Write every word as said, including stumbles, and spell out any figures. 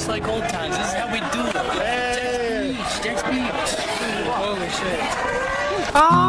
just like old times. This is how we do it. Hey. Jack's Beach. Jack's Beach. Holy shit. Oh.